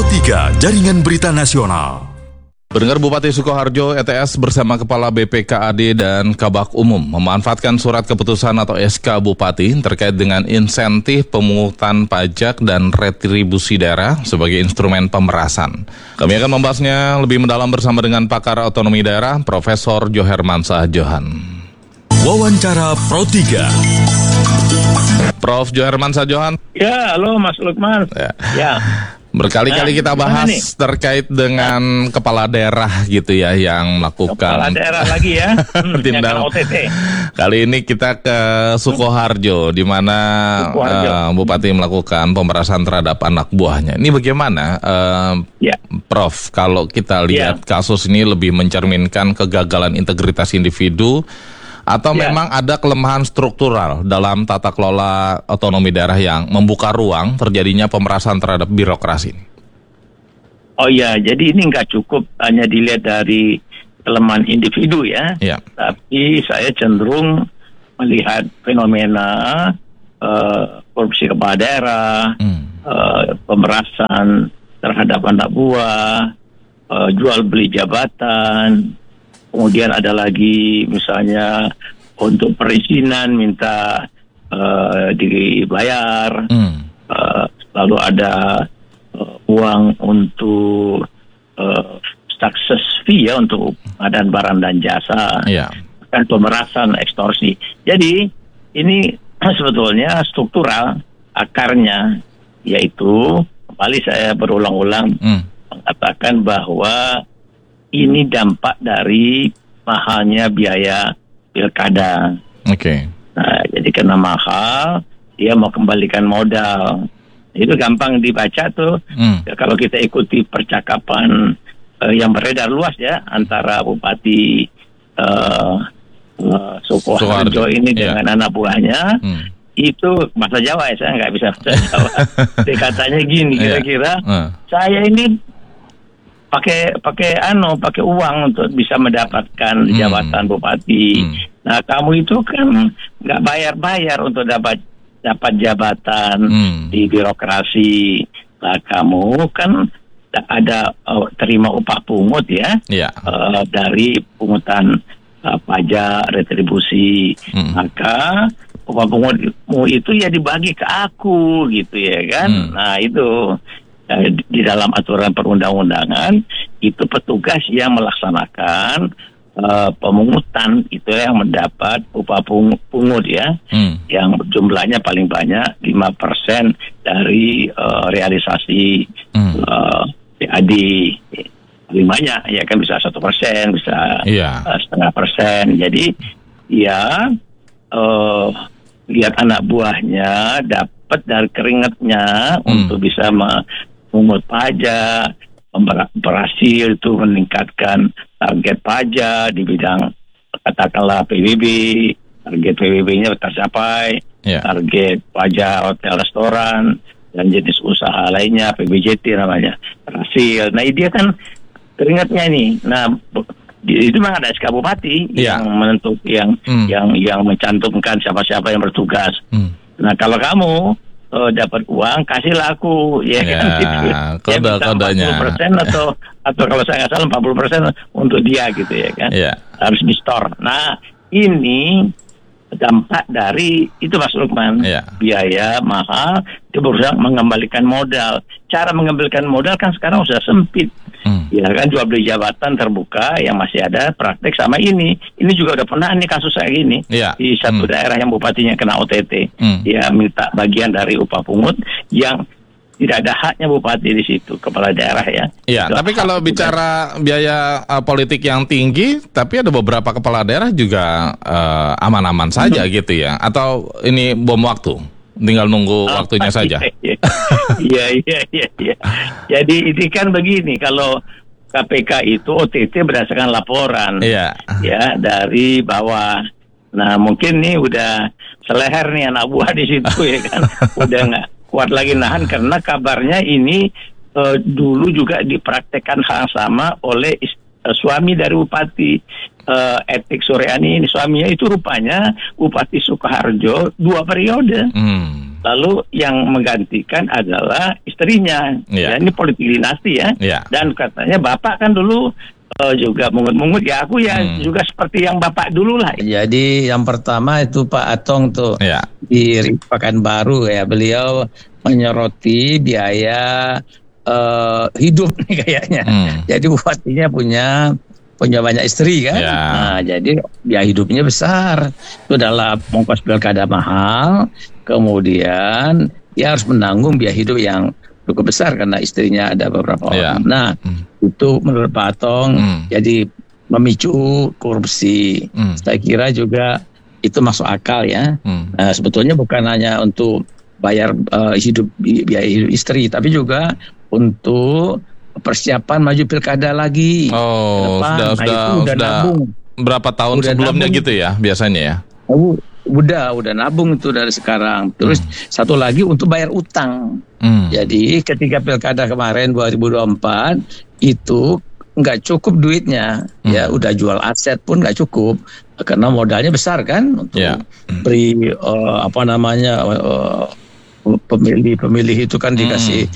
Pro 3 Jaringan Berita Nasional. Pendengar, Bupati Sukoharjo ETS bersama Kepala BPKAD dan Kabak Umum memanfaatkan surat keputusan atau SK Bupati terkait dengan insentif pemungutan pajak dan retribusi daerah sebagai instrumen pemerasan. Kami akan membahasnya lebih mendalam bersama dengan pakar otonomi daerah, Profesor Johermansyah Johan. Wawancara Pro 3. Prof. Johermansyah Johan. Ya, halo Mas Lukman. Ya. Berkali-kali kita bahas terkait dengan kepala daerah gitu ya yang melakukan kepala daerah lagi ya. tindak OTT. Kali ini kita ke Sukoharjo di mana Bupati melakukan pemerasan terhadap anak buahnya. Ini bagaimana Prof, kalau kita lihat kasus ini lebih mencerminkan kegagalan integritas individu atau memang ada kelemahan struktural dalam tata kelola otonomi daerah yang membuka ruang terjadinya pemerasan terhadap birokrasi? Oh ya, jadi ini nggak cukup hanya dilihat dari kelemahan individu ya. Tapi saya cenderung melihat fenomena korupsi kepala daerah, pemerasan terhadap anak buah, jual beli jabatan. Kemudian ada lagi misalnya untuk perizinan minta dibayar, lalu ada uang untuk success fee ya untuk pengadaan barang dan jasa, kan pemerasan, ekstorsi. Jadi ini sebetulnya struktural akarnya, yaitu kembali saya berulang-ulang mengatakan bahwa ini dampak dari mahalnya biaya pilkada. Nah, jadi karena mahal, dia mau kembalikan modal. Itu gampang dibaca tuh. Kalau kita ikuti percakapan yang beredar luas ya antara Bupati Sukoharjo ini dengan anak buahnya, itu bahasa Jawa ya, saya nggak bisa bahasa Jawa. Katanya gini, kira-kira saya ini pakai uang untuk bisa mendapatkan jabatan bupati. Nah, kamu itu kan nggak bayar untuk dapat jabatan di birokrasi. Nah, kamu kan ada terima upah pungut ya, dari pungutan pajak retribusi. Maka upah pungutmu itu ya dibagi ke aku gitu ya kan. Nah, itu di dalam aturan perundang-undangan itu petugas yang melaksanakan pemungutan itu yang mendapat upah pungut ya, yang jumlahnya paling banyak 5% dari realisasi PAD. Paling banyak ya kan, bisa 1%, bisa 0,5%. Jadi ya lihat anak buahnya dapat dari keringatnya untuk bisa mengut pajak, berhasil itu meningkatkan target pajak di bidang katakanlah PBB, target PBB-nya tercapai, target pajak hotel restoran dan jenis usaha lainnya PBJT namanya berhasil. Nah, dia kan keringatnya ini. Nah, itu memang ada SK Bupati yang menentuk yang mencantumkan siapa-siapa yang bertugas. Nah, kalau kamu dapat uang, kasihlah aku, ya kan? Kode-kodenya. 40% atau kalau saya nggak salah 40% untuk dia gitu ya kan? Harus di store. Nah, ini dampak dari itu Mas Lukman, biaya mahal, dia berusaha mengembalikan modal. Cara mengembalikan modal kan sekarang sudah sempit. Ya kan, jual beli jabatan terbuka yang masih ada praktek sama ini. Ini juga udah pernah nih kasus kayak gini di satu daerah yang bupatinya kena OTT. Dia minta bagian dari upah pungut yang tidak ada haknya bupati di situ, kepala daerah ya. Tapi kalau bicara biaya politik yang tinggi, tapi ada beberapa kepala daerah juga aman-aman saja gitu ya. Atau ini bom waktu? Tinggal nunggu waktunya saja. Iya. Jadi ini kan begini, kalau KPK itu OTT berdasarkan laporan ya dari bawah. Nah, mungkin nih udah seleher nih anak buah di situ ya kan. Udah nggak kuat lagi nahan karena kabarnya ini dulu juga dipraktekkan hal sama oleh suami dari Bupati Etik Suryani ini. Suaminya itu rupanya Bupati Sukoharjo 2 periode. lalu yang menggantikan adalah istrinya. Ya, ini politik dinasti ya. Dan katanya bapak kan dulu juga mungut-mungut ya, aku ya juga seperti yang bapak dulu lah. Jadi yang pertama itu Pak Atong tuh di Pekanbaru ya, beliau menyoroti biaya hidup nih kayaknya. Jadi bupatinya punya banyak istri kan. Nah, jadi biaya hidupnya besar. Itu adalah ongkos pilkada mahal. Kemudian dia harus menanggung biaya hidup yang cukup besar karena istrinya ada beberapa orang. Nah, itu menurut Pak Atong jadi memicu korupsi. Saya kira juga itu masuk akal ya. Nah, sebetulnya bukan hanya untuk bayar biaya hidup istri, tapi juga untuk persiapan maju pilkada lagi. Sudah nabung. Berapa tahun sebelumnya nabung. Gitu ya biasanya ya? Udah nabung itu dari sekarang. Terus satu lagi untuk bayar utang. Jadi ketika pilkada kemarin 2024 itu nggak cukup duitnya, ya udah jual aset pun nggak cukup karena modalnya besar kan untuk beri pemilih itu kan dikasih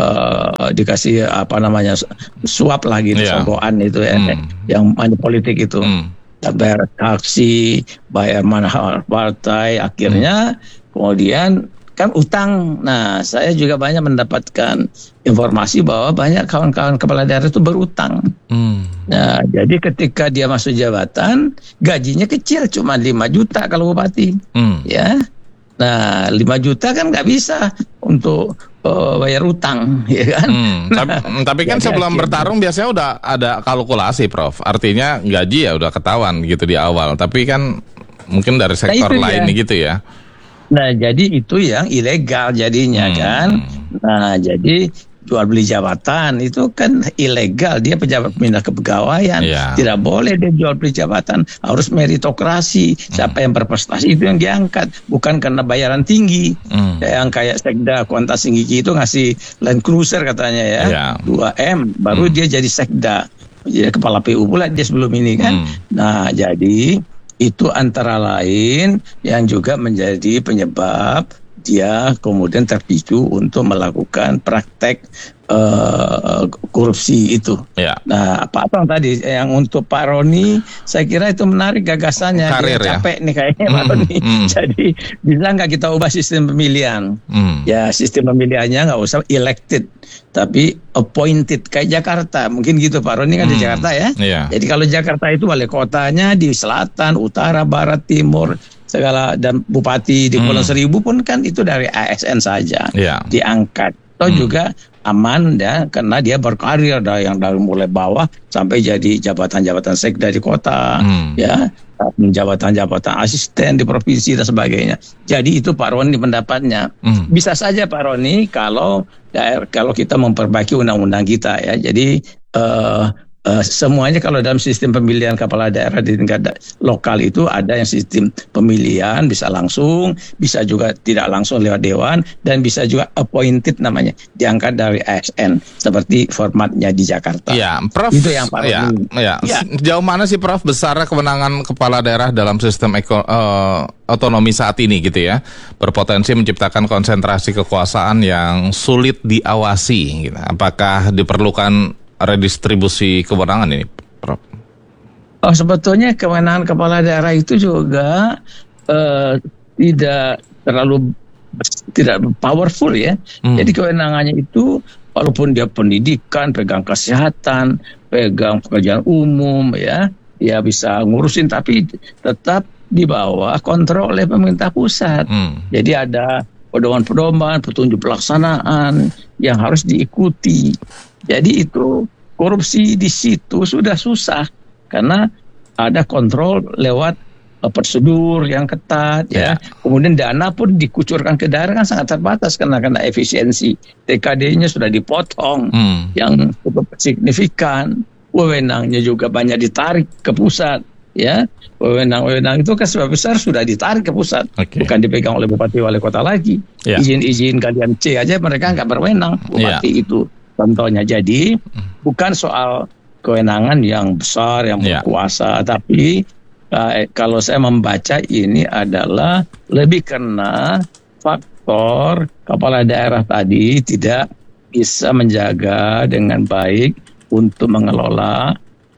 suap lah gitu, sogokan itu yang money politik itu. Bayar taksi, bayar mahar partai, akhirnya kemudian kan utang. Nah, saya juga banyak mendapatkan informasi bahwa banyak kawan-kawan kepala daerah itu berutang. Nah, jadi ketika dia masuk jabatan, gajinya kecil, cuma 5 juta kalau bupati. Ya. Nah, 5 juta kan nggak bisa untuk bayar utang, ya kan? Tapi kan sebelum bertarung biasanya udah ada kalkulasi, Prof. Artinya gaji ya udah ketahuan gitu di awal. Tapi kan mungkin dari sektor lain gitu ya. Nah, jadi itu yang ilegal jadinya kan. Nah, jadi jual beli jabatan itu kan ilegal, dia pejabat pindah kepegawaian, tidak boleh dia jual beli jabatan, harus meritokrasi, siapa yang berprestasi itu yang diangkat, bukan karena bayaran tinggi. Yang kayak Sekda Kuantas Singgigi itu ngasih Land Cruiser katanya ya, 2M baru dia jadi Sekda, jadi kepala PU pula dia sebelum ini kan. Nah, jadi itu antara lain yang juga menjadi penyebab dia kemudian terpicu untuk melakukan praktek korupsi itu. Nah, Pak Atong tadi yang untuk Pak Roni, saya kira itu menarik gagasannya. Karir, dia capek nih kayaknya Pak Roni. Jadi bisa nggak kita ubah sistem pemilihan? Ya, sistem pemilihannya nggak usah elected, tapi appointed kayak Jakarta. Mungkin gitu, Pak Roni kan di Jakarta ya. Jadi kalau Jakarta itu wali kotanya di selatan, utara, barat, timur, segala, dan bupati di Kepulauan Seribu pun kan itu dari ASN saja diangkat. Atau juga aman ya, karena dia berkarir yang dari mulai bawah sampai jadi jabatan-jabatan sekda di kota, ya, jabatan-jabatan asisten di provinsi dan sebagainya. Jadi itu Pak Roni pendapatnya. Bisa saja Pak Roni kalau kita memperbaiki undang-undang kita ya. Jadi semuanya kalau dalam sistem pemilihan kepala daerah di tingkat lokal itu ada yang sistem pemilihan bisa langsung, bisa juga tidak langsung lewat dewan, dan bisa juga appointed namanya, diangkat dari ASN seperti formatnya di Jakarta. Ya, Prof. Itu yang Pak Roni. Sejauh mana sih Prof besar kewenangan kepala daerah dalam sistem otonomi saat ini gitu ya, berpotensi menciptakan konsentrasi kekuasaan yang sulit diawasi gitu. Apakah diperlukan redistribusi kewenangan ini, Prof? Sebetulnya kewenangan kepala daerah itu juga tidak terlalu powerful ya. Jadi kewenangannya itu walaupun dia pendidikan, pegang kesehatan, pegang pekerjaan umum ya bisa ngurusin, tapi tetap di bawah kontrol oleh pemerintah pusat. Jadi ada pedoman-pedoman, petunjuk pelaksanaan yang harus diikuti. Jadi itu korupsi di situ sudah susah karena ada kontrol lewat prosedur yang ketat ya. Kemudian dana pun dikucurkan ke daerah kan sangat terbatas karena efisiensi. TKD-nya sudah dipotong yang cukup signifikan. Wewenangnya juga banyak ditarik ke pusat ya. Wewenang itu kan sebab besar sudah ditarik ke pusat, bukan dipegang oleh bupati wali kota lagi. Izin kalian C aja mereka nggak berwenang bupati itu. Contohnya, jadi bukan soal kewenangan yang besar, yang berkuasa, tapi kalau saya membaca ini adalah lebih karena faktor kepala daerah tadi tidak bisa menjaga dengan baik untuk mengelola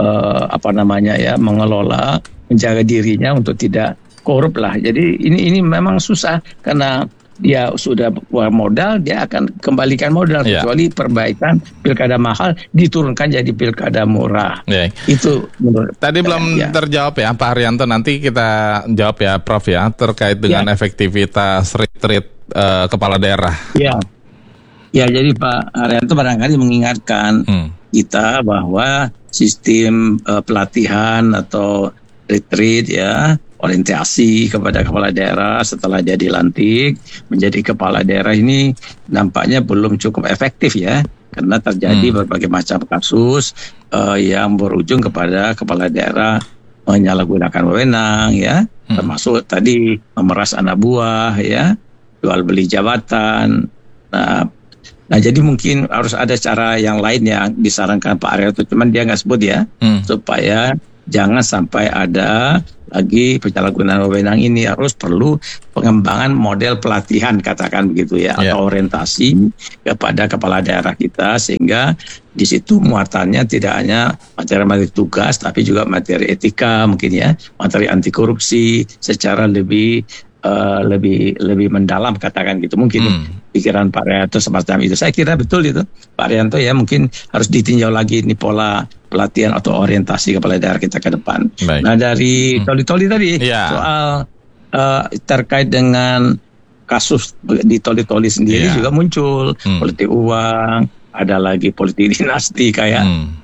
menjaga dirinya untuk tidak korup lah. Jadi ini memang susah karena dia sudah keluar modal, dia akan kembalikan modal kecuali perbaikan pilkada mahal diturunkan jadi pilkada murah. Itu menurut tadi belum terjawab ya Pak Haryanto, nanti kita jawab ya Prof ya terkait dengan efektivitas retreat kepala daerah. Ya, jadi Pak Haryanto barangkali mengingatkan kita bahwa sistem pelatihan atau retreat orientasi kepada kepala daerah setelah dia dilantik menjadi kepala daerah ini nampaknya belum cukup efektif ya, karena terjadi berbagai macam kasus yang berujung kepada kepala daerah menyalahgunakan wewenang termasuk tadi memeras anak buah jual beli jabatan. Nah, jadi mungkin harus ada cara yang lain yang disarankan Pak Haryanto, cuman dia nggak sebut supaya jangan sampai ada lagi penyalahgunaan wewenang ini. Harus perlu pengembangan model pelatihan katakan begitu atau orientasi kepada kepala daerah kita, sehingga di situ muatannya tidak hanya materi-materi tugas tapi juga materi etika mungkin materi anti korupsi secara lebih mendalam katakan gitu. Mungkin pikiran Pak Haryanto semacam itu. Saya kira betul itu Pak Haryanto mungkin harus ditinjau lagi ini pola pelatihan atau orientasi kepala daerah kita ke depan. Nah, dari Toli-Toli tadi soal terkait dengan kasus di Toli-Toli sendiri juga muncul politik uang, ada lagi politik dinasti kayak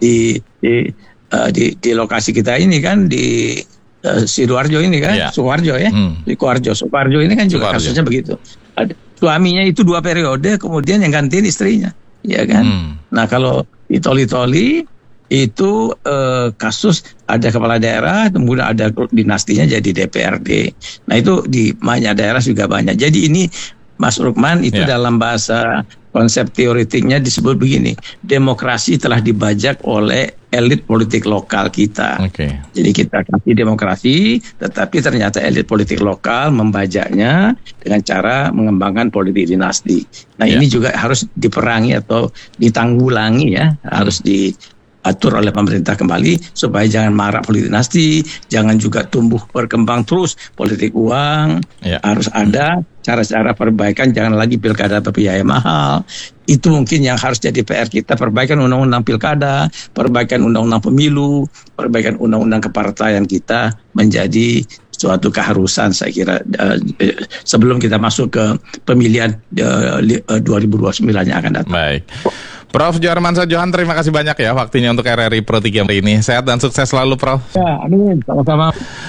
di lokasi kita ini kan di Sidoarjo ini kan, Sukoharjo di Sukoharjo ini kan juga kasusnya begitu. Suaminya itu 2 periode, kemudian yang gantiin istrinya, kan. Nah, kalau di Toli-Toli itu kasus ada kepala daerah, kemudian ada dinastinya jadi DPRD. Nah, itu di banyak daerah juga banyak. Jadi ini Mas Rukman itu dalam bahasa konsep teoretiknya disebut begini, demokrasi telah dibajak oleh elit politik lokal kita. Jadi kita kasih demokrasi, tetapi ternyata elit politik lokal membajaknya dengan cara mengembangkan politik dinasti. Nah ini juga harus diperangi atau ditanggulangi harus diatur oleh pemerintah kembali supaya jangan marak politik dinasti, jangan juga tumbuh berkembang terus politik uang. Harus ada cara-cara perbaikan, jangan lagi pilkada berbiaya mahal. Itu mungkin yang harus jadi PR kita, perbaikan undang-undang pilkada, perbaikan undang-undang pemilu, perbaikan undang-undang kepartaian kita menjadi suatu keharusan saya kira sebelum kita masuk ke pemilihan 2029 yang akan datang. Baik. Prof. Djoharmansyah Johan, terima kasih banyak ya waktunya untuk RRI Pro 3 hari ini. Sehat dan sukses selalu, Prof. Amin. Sama-sama.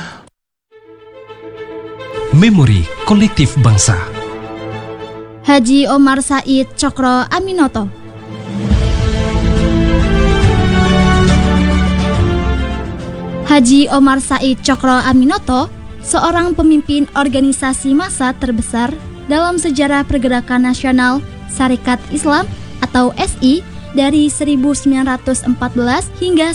Memori Kolektif Bangsa. Haji Omar Said Cokro Aminoto. Haji Omar Said Cokro Aminoto, seorang pemimpin organisasi massa terbesar dalam sejarah pergerakan nasional Sarekat Islam atau SI dari 1914 hingga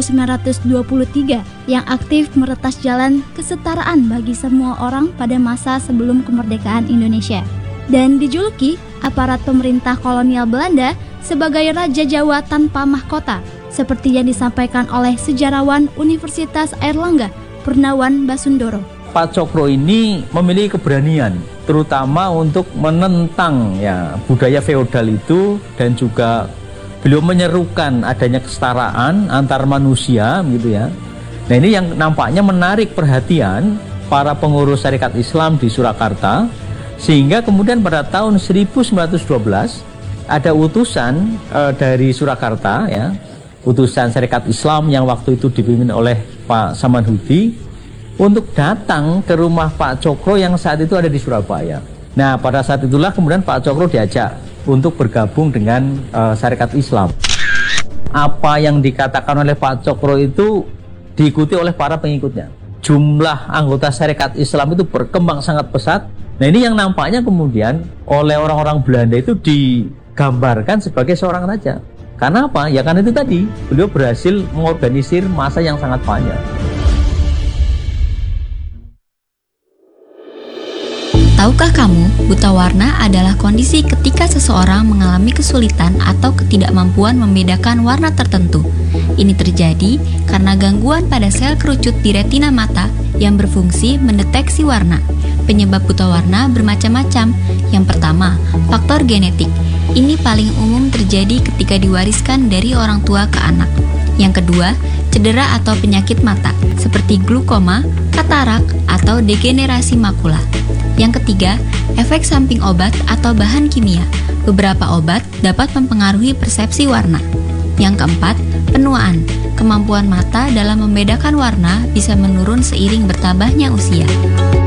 1923 yang aktif meretas jalan kesetaraan bagi semua orang pada masa sebelum kemerdekaan Indonesia, dan dijuluki aparat pemerintah kolonial Belanda sebagai Raja Jawa tanpa mahkota, seperti yang disampaikan oleh sejarawan Universitas Airlangga Purnawan Basundoro. Pak Cokro ini memiliki keberanian, terutama untuk menentang budaya feodal itu, dan juga beliau menyerukan adanya kesetaraan antar manusia gitu ya. Nah, ini yang nampaknya menarik perhatian para pengurus Sarekat Islam di Surakarta, sehingga kemudian pada tahun 1912 ada utusan dari Surakarta utusan Sarekat Islam yang waktu itu dipimpin oleh Pak Samanhudi untuk datang ke rumah Pak Cokro yang saat itu ada di Surabaya. Nah, pada saat itulah kemudian Pak Cokro diajak untuk bergabung dengan Sarekat Islam. Apa yang dikatakan oleh Pak Cokro itu diikuti oleh para pengikutnya. Jumlah anggota Sarekat Islam itu berkembang sangat pesat. Nah, ini yang nampaknya kemudian oleh orang-orang Belanda itu digambarkan sebagai seorang raja. Karena apa? Ya karena itu tadi, beliau berhasil mengorganisir massa yang sangat panjang. Tahukah kamu Buta warna adalah kondisi ketika seseorang mengalami kesulitan atau ketidakmampuan membedakan warna tertentu. Ini terjadi karena gangguan pada sel kerucut di retina mata yang berfungsi mendeteksi warna. Penyebab buta warna bermacam-macam. Yang pertama, faktor genetik. Ini paling umum terjadi ketika diwariskan dari orang tua ke anak. Yang kedua, cedera atau penyakit mata, seperti glukoma, katarak, atau degenerasi makula. Yang ketiga, efek samping obat atau bahan kimia. Beberapa obat dapat mempengaruhi persepsi warna. Yang keempat, penuaan. Kemampuan mata dalam membedakan warna bisa menurun seiring bertambahnya usia.